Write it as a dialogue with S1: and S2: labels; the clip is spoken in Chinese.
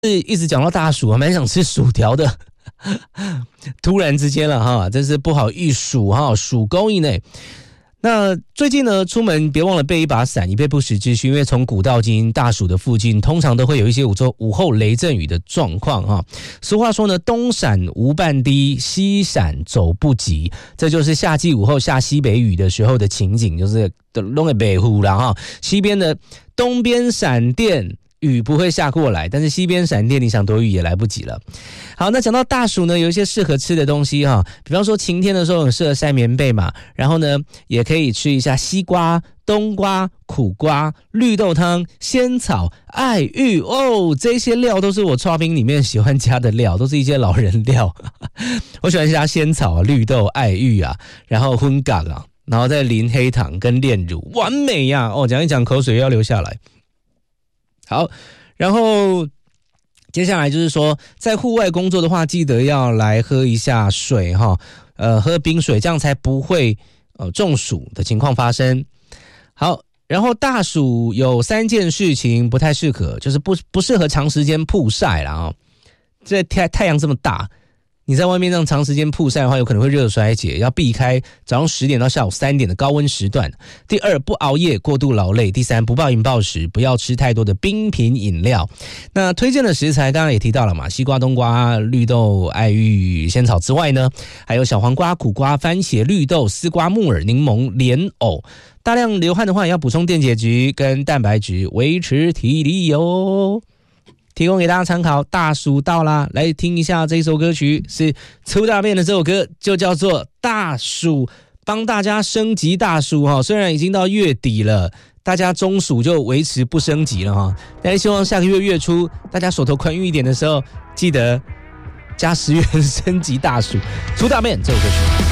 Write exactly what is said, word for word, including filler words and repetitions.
S1: 一直讲到大薯，蛮想吃薯条的。突然之间了哈，真是不好意数哈，数勾引呢。那最近呢，出门别忘了备一把伞，以备不时之需。因为从古到今，大暑的附近通常都会有一些午后午后雷阵雨的状况哈。俗话说呢，东闪无半滴，西闪走不急，这就是夏季午后下西北雨的时候的情景，就是弄个北湖啦哈。西边的东边闪电。雨不会下过来，但是西边闪电，你想躲雨也来不及了。好，那讲到大暑呢，有一些适合吃的东西哈，比方说晴天的时候很适合晒棉被嘛，然后呢，也可以吃一下西瓜、冬瓜、苦瓜、绿豆汤、仙草、爱玉哦，这些料都是我剉冰里面喜欢加的料，都是一些老人料。我喜欢加仙草、绿豆、爱玉啊，然后荤嘎啊，然后再淋黑糖跟炼乳，完美呀！哦，讲一讲口水要流下来。好，然后接下来就是说，在户外工作的话，记得要来喝一下水哈，呃，喝冰水，这样才不会呃中暑的情况发生。好，然后大暑有三件事情不太适合，就是不不适合长时间曝晒啦哦。这太太阳这么大。你在外面让长时间曝晒的话，有可能会热衰竭，要避开早上十点到下午三点的高温时段。第二，不熬夜过度劳累。第三，不暴饮暴食，不要吃太多的冰品饮料。那推荐的食材刚刚也提到了嘛，西瓜、冬瓜、绿豆、爱玉、仙草之外呢，还有小黄瓜、苦瓜、番茄、绿豆、丝瓜、木耳、柠檬、莲藕。大量流汗的话，也要补充电解质跟蛋白质，维持体力哟。提供给大家参考，大暑到啦，来听一下这一首歌曲，是粗大便的这首歌，就叫做大暑，帮大家升级大暑哈。虽然已经到月底了，大家中暑就维持不升级了哈，但是希望下个月月初大家手头宽裕一点的时候，记得加十元升级大暑。粗大便这首歌曲。